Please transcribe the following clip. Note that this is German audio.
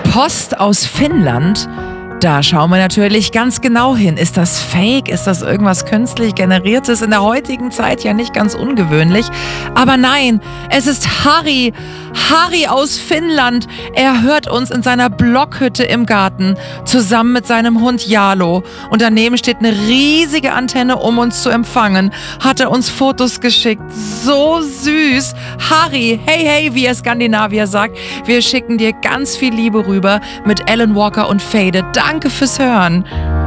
Post aus Finnland. Da schauen wir natürlich ganz genau hin. Ist das Fake? Ist das irgendwas künstlich generiertes? In der heutigen Zeit ja nicht ganz ungewöhnlich. Aber nein, es ist Harry. Harry aus Finnland. Er hört uns in seiner Blockhütte im Garten zusammen mit seinem Hund Jalo. Und daneben steht eine riesige Antenne, um uns zu empfangen. Hat er uns Fotos geschickt. So süß. Harry, hey, hey, wie er Skandinavier sagt. Wir schicken dir ganz viel Liebe rüber mit Alan Walker und Fade. Danke fürs Hören.